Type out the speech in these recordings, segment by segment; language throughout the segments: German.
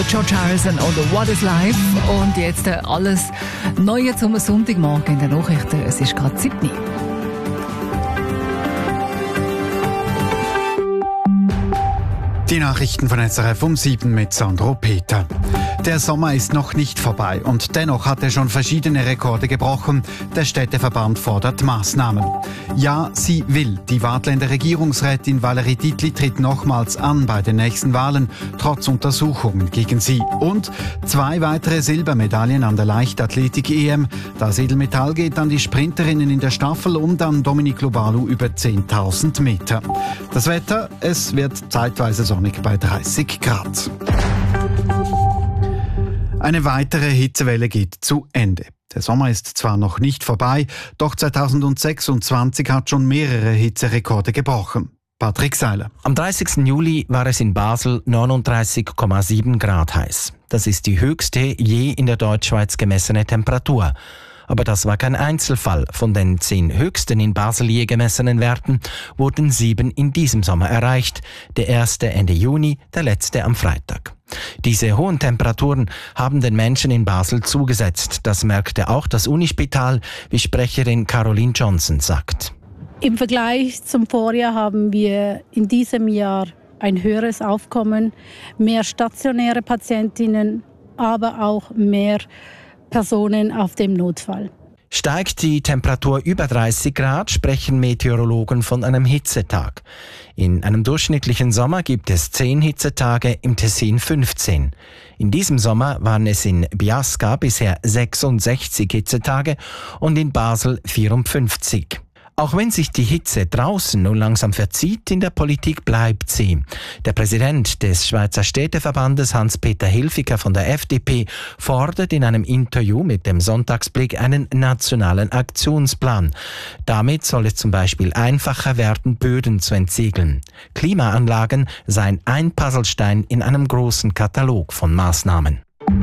der George Harrison oder What is Life. Und jetzt alles Neue zum Sonntagmorgen in den Nachrichten. Es ist gerade 7. Die Nachrichten von SRF um 7 mit Sandro Peter. Der Sommer ist noch nicht vorbei und dennoch hat er schon verschiedene Rekorde gebrochen. Der Städteverband fordert Maßnahmen. Ja, sie will. Die Waadtländer Regierungsrätin Valerie Dietli tritt nochmals an bei den nächsten Wahlen, trotz Untersuchungen gegen sie. Und 2 weitere Silbermedaillen an der Leichtathletik-EM. Das Edelmetall geht an die Sprinterinnen in der Staffel und an Dominic Lobalu über 10.000 Meter. Das Wetter, es wird zeitweise sonnig bei 30 Grad. Eine weitere Hitzewelle geht zu Ende. Der Sommer ist zwar noch nicht vorbei, doch 2026 hat schon mehrere Hitzerekorde gebrochen. Patrick Seiler. Am 30. Juli war es in Basel 39,7 Grad heiß. Das ist die höchste je in der Deutschschweiz gemessene Temperatur. Aber das war kein Einzelfall. Von den 10 höchsten in Basel je gemessenen Werten wurden 7 in diesem Sommer erreicht. Der erste Ende Juni, der letzte am Freitag. Diese hohen Temperaturen haben den Menschen in Basel zugesetzt. Das merkte auch das Unispital, wie Sprecherin Caroline Johnson sagt. Im Vergleich zum Vorjahr haben wir in diesem Jahr ein höheres Aufkommen, mehr stationäre Patientinnen, aber auch mehr Personen auf dem Notfall. Steigt die Temperatur über 30 Grad, sprechen Meteorologen von einem Hitzetag. In einem durchschnittlichen Sommer gibt es 10 Hitzetage, im Tessin 15. In diesem Sommer waren es in Biasca bisher 66 Hitzetage und in Basel 54. Auch wenn sich die Hitze draußen nun langsam verzieht, in der Politik bleibt sie. Der Präsident des Schweizer Städteverbandes, Hans-Peter Hilfiger von der FDP, fordert in einem Interview mit dem Sonntagsblick einen nationalen Aktionsplan. Damit soll es zum Beispiel einfacher werden, Böden zu entsiegeln. Klimaanlagen seien ein Puzzlestein in einem großen Katalog von Maßnahmen.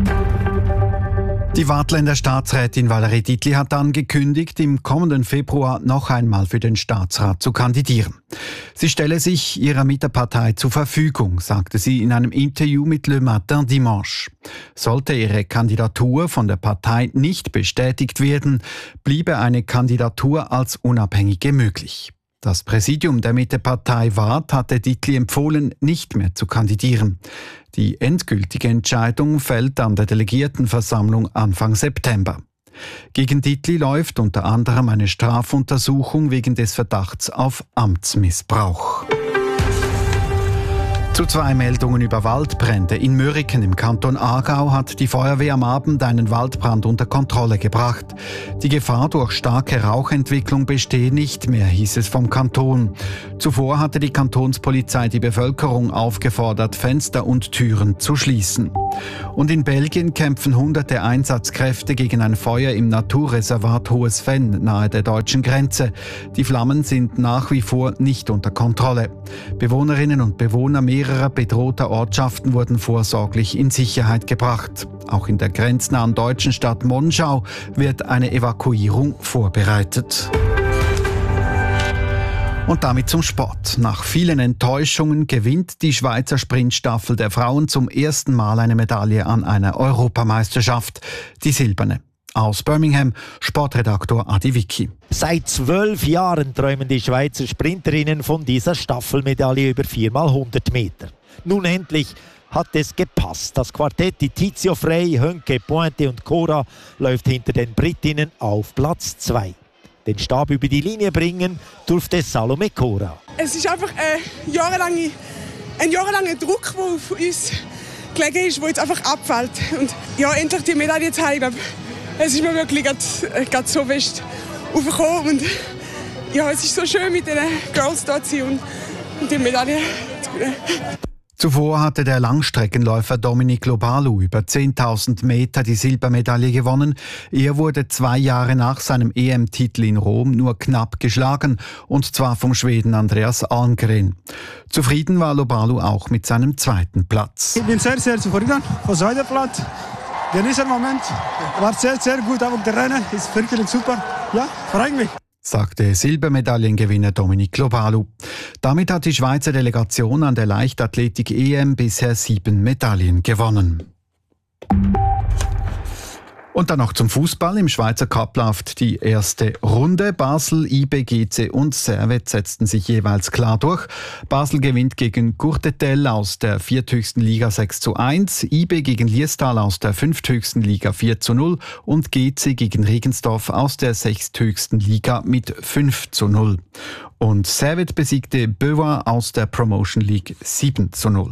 Die Waadtländer Staatsrätin Valerie Dietli hat angekündigt, im kommenden Februar noch einmal für den Staatsrat zu kandidieren. Sie stelle sich ihrer Mittepartei zur Verfügung, sagte sie in einem Interview mit Le Matin Dimanche. Sollte ihre Kandidatur von der Partei nicht bestätigt werden, bliebe eine Kandidatur als Unabhängige möglich. Das Präsidium der Mittepartei Waadt hatte Dietli empfohlen, nicht mehr zu kandidieren. Die endgültige Entscheidung fällt an der Delegiertenversammlung Anfang September. Gegen Dietli läuft unter anderem eine Strafuntersuchung wegen des Verdachts auf Amtsmissbrauch. Zu 2 Meldungen über Waldbrände. In Mörriken im Kanton Aargau hat die Feuerwehr am Abend einen Waldbrand unter Kontrolle gebracht. Die Gefahr durch starke Rauchentwicklung bestehe nicht mehr, hieß es vom Kanton. Zuvor hatte die Kantonspolizei die Bevölkerung aufgefordert, Fenster und Türen zu schließen. Und in Belgien kämpfen hunderte Einsatzkräfte gegen ein Feuer im Naturreservat Hohes Venn nahe der deutschen Grenze. Die Flammen sind nach wie vor nicht unter Kontrolle. Bewohnerinnen und Bewohner mehrerer bedrohter Ortschaften wurden vorsorglich in Sicherheit gebracht. Auch in der grenznahen deutschen Stadt Monschau wird eine Evakuierung vorbereitet. Und damit zum Sport. Nach vielen Enttäuschungen gewinnt die Schweizer Sprintstaffel der Frauen zum ersten Mal eine Medaille an einer Europameisterschaft, die silberne. Aus Birmingham, Sportredaktor Adi Vicky. Seit 12 Jahren träumen die Schweizer Sprinterinnen von dieser Staffelmedaille über 4x100 Meter. Nun endlich hat es gepasst. Das Quartett Tizio Frey, Hönke, Pointe und Cora läuft hinter den Britinnen auf Platz 2. Den Stab über die Linie bringen durfte Salome Cora. Es ist einfach ein jahrelanger Druck, der auf uns gelegen ist, der jetzt einfach abfällt. Und ja, endlich die Medaille zu haben, es ist mir wirklich gerade so fest aufgekommen. Und ja, es ist so schön, mit den Girls da zu sein und die Medaille zu gewinnen. Zuvor hatte der Langstreckenläufer Dominic Lobalu über 10.000 Meter die Silbermedaille gewonnen. Er wurde 2 Jahre nach seinem EM-Titel in Rom nur knapp geschlagen, und zwar vom Schweden Andreas Almgren. Zufrieden war Lobalu auch mit seinem 2. Platz. Ich bin sehr, sehr zufrieden. Von 2. Platz. Genießer Moment. War sehr, sehr gut. Auch der Rennen ist wirklich super. Ja, freut mich. sagte Silbermedaillengewinner Dominic Lobalu. Damit hat die Schweizer Delegation an der Leichtathletik-EM bisher 7 Medaillen gewonnen. Und dann noch zum Fußball. Im Schweizer Cup läuft die erste Runde. Basel, IB, GC und Servette setzten sich jeweils klar durch. Basel gewinnt gegen Courtetel aus der 4. höchsten Liga 6:1, IB gegen Liestal aus der 5. höchsten Liga 4:0 und GC gegen Regensdorf aus der 6. höchsten Liga mit 5:0. Und Servette besiegte Beauvoir aus der Promotion League 7:0.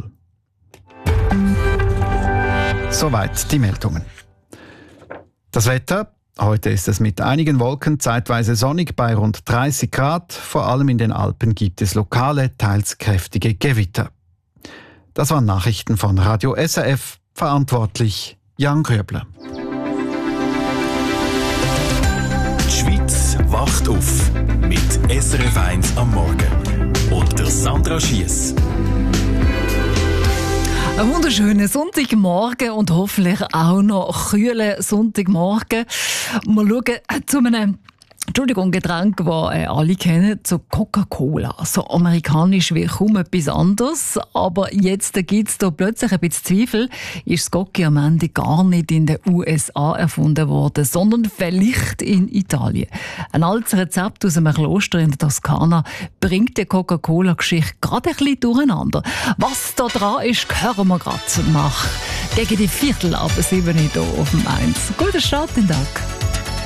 Soweit die Meldungen. Das Wetter. Heute ist es mit einigen Wolken zeitweise sonnig bei rund 30 Grad. Vor allem in den Alpen gibt es lokale, teils kräftige Gewitter. Das waren Nachrichten von Radio SRF. Verantwortlich Jan Gröbler. Die Schweiz wacht auf mit SRF 1 am Morgen. Und der Sandra Schiess. Ein wunderschöner Sonntagmorgen und hoffentlich auch noch kühlen Sonntagmorgen. Wir schauen zu einem Getränk, das alle kennen, zu Coca-Cola. So amerikanisch wie kaum etwas anderes. Aber jetzt gibt es da plötzlich ein bisschen Zweifel. Ist das Gocki am Ende gar nicht in den USA erfunden worden, sondern vielleicht in Italien. Ein altes Rezept aus einem Kloster in der Toskana bringt die Coca-Cola-Geschichte gerade ein bisschen durcheinander. Was da dran ist, hören wir gerade nach. Gegen die 7:15 hier auf dem 1. Guten Start in den Tag.